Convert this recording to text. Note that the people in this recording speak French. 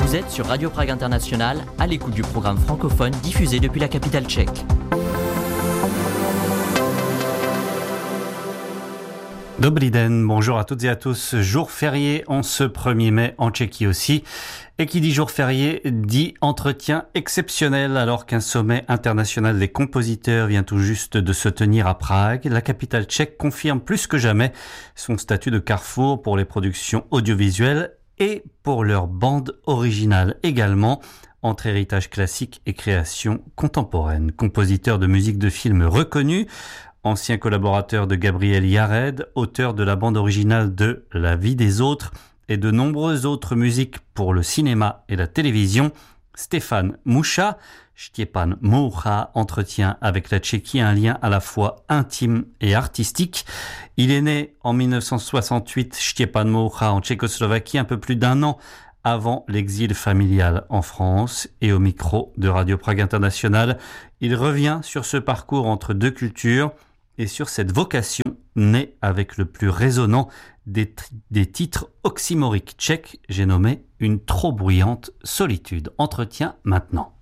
Vous êtes sur Radio Prague International, à l'écoute du programme francophone diffusé depuis la capitale tchèque. Dobrý den, bonjour à toutes et à tous. Jour férié en ce 1er mai en Tchéquie aussi. Et qui dit jour férié dit entretien exceptionnel alors qu'un sommet international des compositeurs vient tout juste de se tenir à Prague. La capitale tchèque confirme plus que jamais son statut de carrefour pour les productions audiovisuelles et pour leur bande originale également, entre héritage classique et création contemporaine. Compositeur de musique de film reconnu, ancien collaborateur de Gabriel Yared, auteur de la bande originale de La vie des autres et de nombreuses autres musiques pour le cinéma et la télévision, Stéphane Moucha, Štěpán Moucha, entretient avec la Tchéquie un lien à la fois intime et artistique. Il est né en 1968, Štěpán Moucha, en Tchécoslovaquie, un peu plus d'un an avant l'exil familial en France, et au micro de Radio Prague International, il revient sur ce parcours entre deux cultures et sur cette vocation née avec le plus résonnant des titres oxymoriques tchèques, j'ai nommé Une trop bruyante solitude. Entretien maintenant.